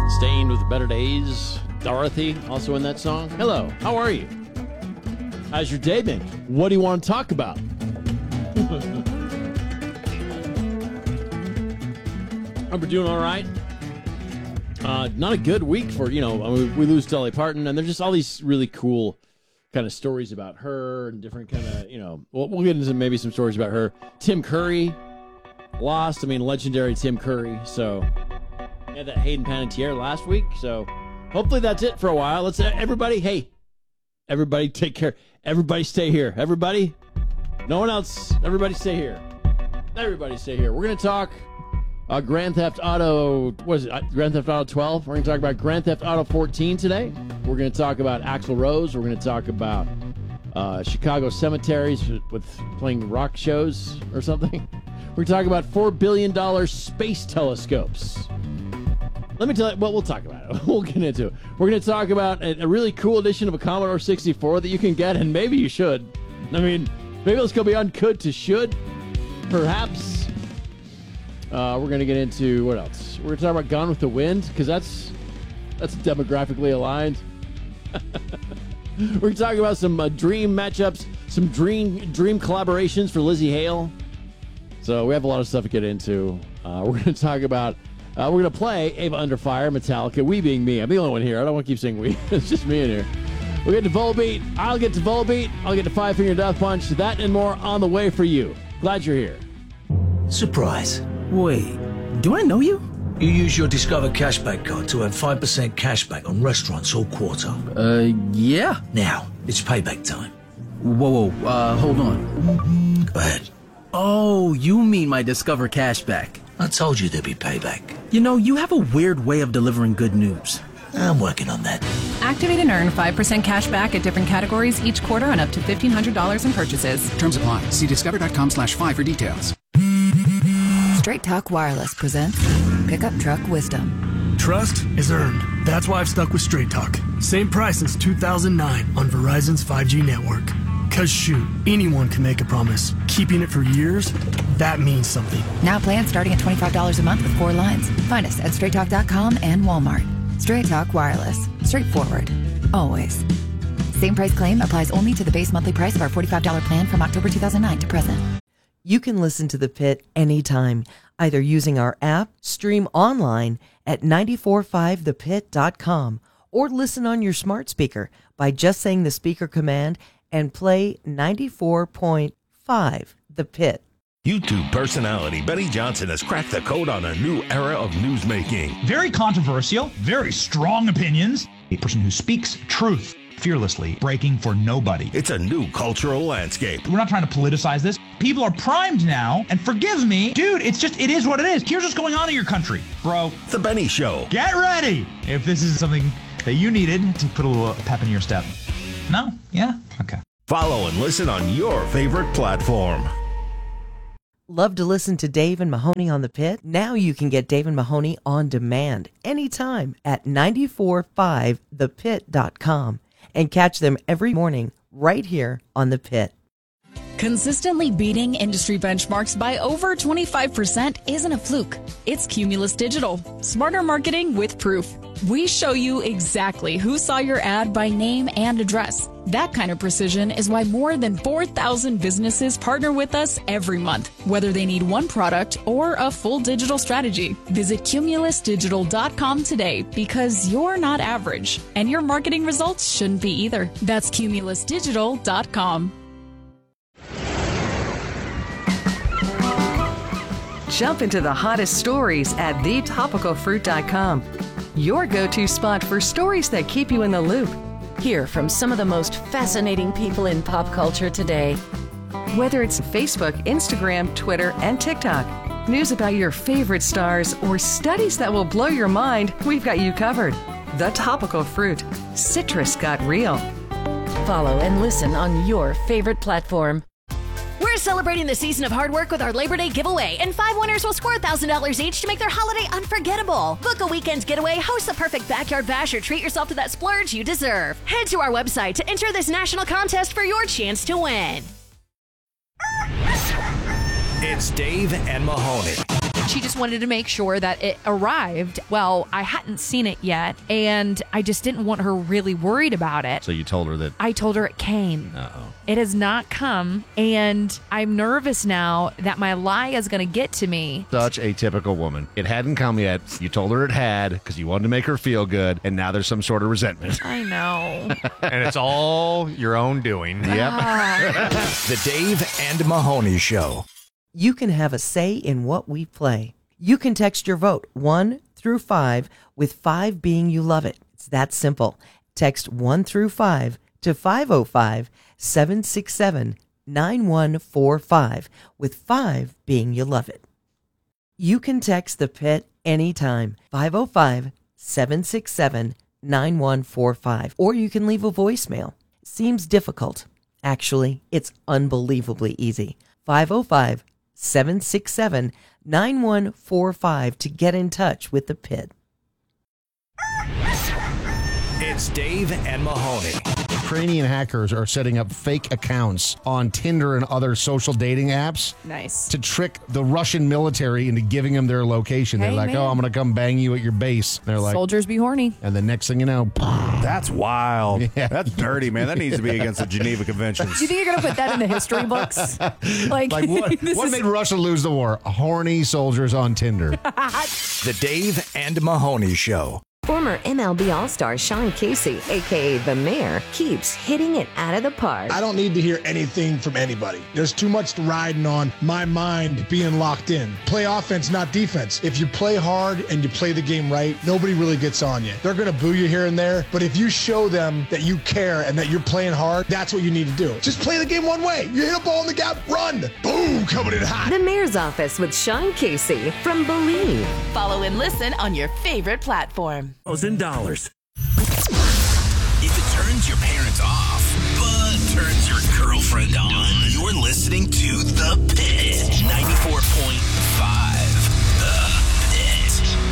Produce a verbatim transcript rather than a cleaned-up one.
Stained with Better Days. Dorothy, also in that song. Hello, how are you? How's your day been? What do you want to talk about? Hope we're doing all right. Uh, not a good week for, you know, we, we lose Dolly Parton, and there's just all these really cool kind of stories about her and different kind of, you know, we'll, we'll get into maybe some stories about her. Tim Curry lost. I mean, legendary Tim Curry. So, we had that Hayden Panettiere last week. So, hopefully that's it for a while. Let's, everybody, hey, everybody take care. Everybody stay here. Everybody, no one else. Everybody stay here. Everybody stay here. We're going to talk uh, Grand Theft Auto, what is it, Grand Theft Auto twelve. We're going to talk about Grand Theft Auto fourteen today. We're going to talk about Axl Rose. We're going to talk about uh, Chicago cemeteries with playing rock shows or something. We're talking about four billion dollars space telescopes. Let me tell you, well, we'll talk about it. We'll get into it. We're going to talk about a, a really cool edition of a Commodore sixty-four that you can get, and maybe you should. I mean, maybe let's go beyond could to should, perhaps. Uh, we're going to get into, what else? We're going to talk about Gone with the Wind, because that's, that's demographically aligned. We're going to talk about some uh, dream matchups, some dream dream collaborations for Lizzie Hale. So we have a lot of stuff to get into. Uh, we're going to talk about, uh, we're going to play Ava Under Fire, Metallica, we being me. I'm the only one here. I don't want to keep saying we. It's just me in here. We'll get to Volbeat. I'll get to Volbeat. I'll get to Five Finger Death Punch. That and more on the way for you. Glad you're here. Surprise. Wait, do I know you? You use your Discover Cashback card to earn five percent cashback on restaurants all quarter. Uh, yeah. Now, it's payback time. Whoa, whoa, uh, hold on. Go ahead. Oh, you mean my Discover Cashback. I told you there'd be payback. You know, you have a weird way of delivering good news. I'm working on that. Activate and earn five percent cash back at different categories each quarter on up to fifteen hundred dollars in purchases. Terms apply. See discover.com slash five for details. Straight Talk Wireless presents Pickup Truck Wisdom. Trust is earned. That's why I've stuck with Straight Talk. Same price since two thousand nine on Verizon's five G network. Cause shoot, anyone can make a promise. Keeping it for years, that means something. Now plans starting at twenty-five dollars a month with four lines. Find us at straight talk dot com and Walmart. Straight Talk Wireless. Straightforward. Always. Same price claim applies only to the base monthly price of our forty-five dollars plan from October two thousand nine to present. You can listen to The Pit anytime, either using our app, stream online at nine four five the pit dot com, or listen on your smart speaker by just saying the speaker command and play ninety-four point five The Pit. YouTube personality Benny Johnson has cracked the code on a new era of newsmaking. Very controversial, very strong opinions. A person who speaks truth fearlessly, breaking for nobody. It's a new cultural landscape. We're not trying to politicize this. People are primed now, and forgive me, dude, it's just, it is what it is. Here's what's going on in your country, bro. The Benny Show. Get ready if this is something that you needed to put a little pep in your step. No? Yeah? Okay. Follow and listen on your favorite platform. Love to listen to Dave and Mahoney on The Pit? Now you can get Dave and Mahoney on demand anytime at nine four five the pit dot com and catch them every morning right here on The Pit. Consistently beating industry benchmarks by over twenty-five percent isn't a fluke. It's Cumulus Digital. Smarter marketing with proof. We show you exactly who saw your ad by name and address. That kind of precision is why more than four thousand businesses partner with us every month, whether they need one product or a full digital strategy. Visit cumulus digital dot com today because you're not average, and your marketing results shouldn't be either. That's cumulus digital dot com. Jump into the hottest stories at the topical fruit dot com. Your go-to spot for stories that keep you in the loop. Hear from some of the most fascinating people in pop culture today. Whether it's Facebook, Instagram, Twitter, and TikTok, news about your favorite stars, or studies that will blow your mind, we've got you covered. The Topical Fruit. Citrus got real. Follow and listen on your favorite platform. We're celebrating the season of hard work with our Labor Day giveaway, and five winners will score one thousand dollars each to make their holiday unforgettable. Book a weekend getaway, host the perfect backyard bash, or treat yourself to that splurge you deserve. Head to our website to enter this national contest for your chance to win. It's Dave and Mahoney. she just wanted to make sure that it arrived. Well, I hadn't seen it yet, and I just didn't want her really worried about it. So you told her that... I told her it came. Uh-oh. It has not come, and I'm nervous now that my lie is going to get to me. Such a typical woman. It hadn't come yet. You told her it had because you wanted to make her feel good, and now there's some sort of resentment. I know. And it's all your own doing. Yep. The Dave and Mahoney Show. You can have a say in what we play. You can text your vote one through five, with five being you love it. It's that simple. Text one through five to five oh five, seven six seven, nine one four five, with five being you love it. You can text the Pit anytime, five oh five, seven six seven, nine one four five, or you can leave a voicemail. Seems difficult. Actually, it's unbelievably easy. five oh five, seven six seven, nine one four five to get in touch with the Pit. It's Dave and Mahoney. Ukrainian hackers are setting up fake accounts on Tinder and other social dating apps. Nice. To trick the Russian military into giving them their location. Hey, They're like, man. oh, I'm going to come bang you at your base. They're like, Soldiers be horny. and the next thing you know, that's wild. Yeah. That's dirty, man. That needs to be against the Geneva Conventions. Do you think you're going to put that in the history books? Like, like what, this what is- made Russia lose the war? Horny soldiers on Tinder. The Dave and Mahoney Show. Former M L B All-Star Sean Casey, a k a. The Mayor, keeps hitting it out of the park. I don't need to hear anything from anybody. There's too much riding on my mind being locked in. Play offense, not defense. If you play hard and you play the game right, nobody really gets on you. They're going to boo you here and there, but if you show them that you care and that you're playing hard, that's what you need to do. Just play the game one way. You hit a ball in the gap, run. Boom, coming in hot. The Mayor's Office with Sean Casey from Believe. Follow and listen on your favorite platform. Thousand dollars. If it turns your parents off, but turns your girlfriend on, you're listening to The Pit.